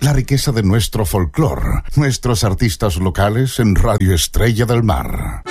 la riqueza de nuestro folclore, nuestros artistas locales en Radio Estrella del Mar.